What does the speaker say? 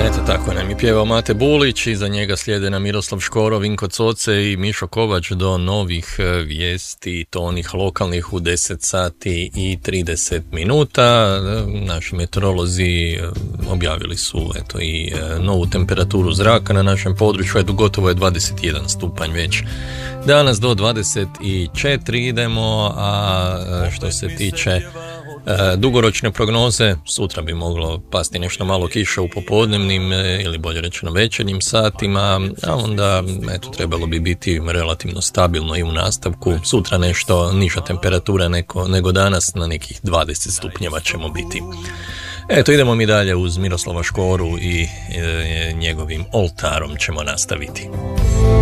Eto, tako nam je pjevao Mate Bulić, iza njega slijede nam Miroslav Škoro, Vinko Coce i Mišo Kovač do novih vijesti, to onih lokalnih u 10 sati i 30 minuta. Naši meteorolozi objavili su i novu temperaturu zraka na našem području, gotovo je 21 stupanj već. Danas do 24 idemo, a što se tiče dugoročne prognoze, sutra bi moglo pasti nešto malo kiša u popodnevnim ili bolje rečeno večernjim satima, a onda trebalo bi biti relativno stabilno i u nastavku. Sutra nešto niža temperatura nego danas, na nekih 20 stupnjeva ćemo biti. Eto, idemo mi dalje uz Miroslava Škoru i njegovim oltarom ćemo nastaviti.